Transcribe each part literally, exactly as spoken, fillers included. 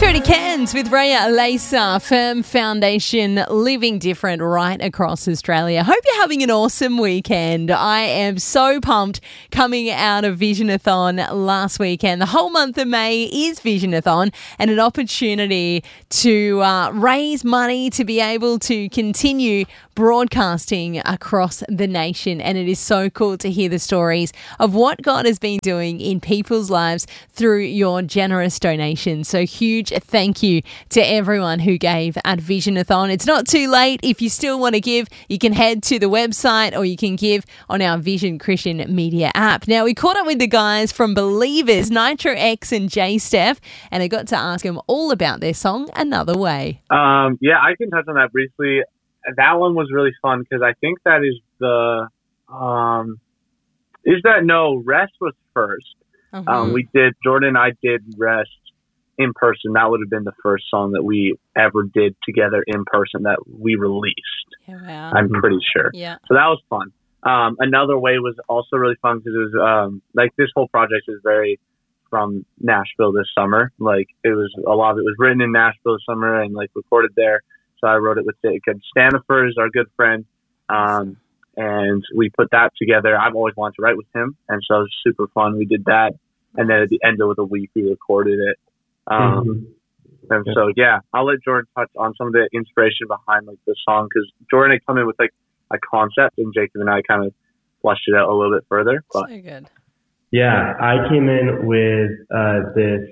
through to Cairns with Raya Alesa, Firm Foundation, living different right across Australia. Hope you're having an awesome weekend. I am so pumped coming out of Visionathon last weekend. The whole month of May is Visionathon and an opportunity to uh, raise money to be able to continue broadcasting across the nation. And it is so cool to hear the stories of what God has been doing in people's lives through your generous donations. So huge thank you to everyone who gave at Visionathon. It's not too late. If you still want to give, you can head to the website or you can give on our Vision Christian Media app. Now, we caught up with the guys from Believers, Nitro X and J Steph, and I got to ask them all about their song, Another Way. Um, yeah, I can touch on that briefly. That one was really fun because I think that is the, um, is that no, Rest was first. Uh-huh. Um, we did, Jordan and I did Rest in person. That would have been the first song that we ever did together in person that we released. Yeah, wow. I'm pretty sure. Yeah. So that was fun. Um, Another Way was also really fun because it was, um, like this whole project is very from Nashville this summer. Like it was, a lot of it was written in Nashville this summer and like recorded there. So I wrote it with Jacob Stanifer, is our good friend. Um, and we put that together. I've always wanted to write with him. And so it was super fun. We did that. And then at the end of the week, we recorded it. Um, mm-hmm. And so, yeah, I'll let Jordan touch on some of the inspiration behind like the song. Cause Jordan had come in with like a concept and Jacob and I kind of flushed it out a little bit further. But. So good. Yeah. I came in with, uh, this,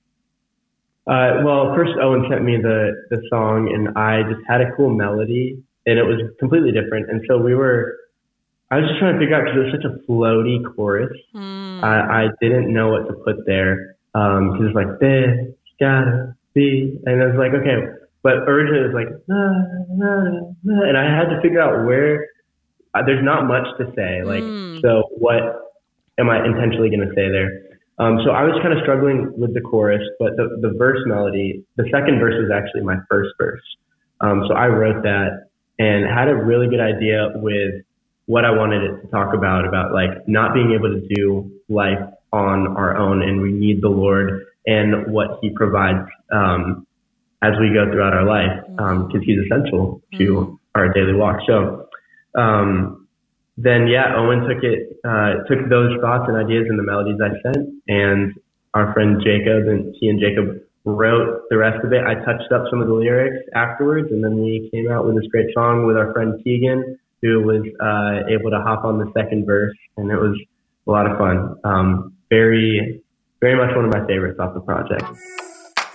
uh, well, first Owen sent me the, the song and I just had a cool melody and it was completely different. And so we were, I was just trying to figure out because it was such a floaty chorus. Mm. I, I didn't know what to put there. Um, cause it's like, there's gotta be, and I was like, okay, but originally it was like, nah, nah, nah, and I had to figure out where, uh, there's not much to say. Like, mm. so what am I intentionally going to say there? Um, so I was kind of struggling with the chorus, but the, the verse melody, the second verse was actually my first verse. Um, so I wrote that and had a really good idea with what I wanted it to talk about, about like not being able to do life on our own and we need the Lord and what he provides, um, as we go throughout our life, um, cause he's essential to mm-hmm. our daily walk. So, um, then yeah, Owen took it, uh, took those thoughts and ideas and the melodies I sent and our friend Jacob and he and Jacob wrote the rest of it. I touched up some of the lyrics afterwards and then we came out with this great song with our friend Keegan, who was, uh, able to hop on the second verse and it was a lot of fun. Um, Very, very much one of my favorites off the project.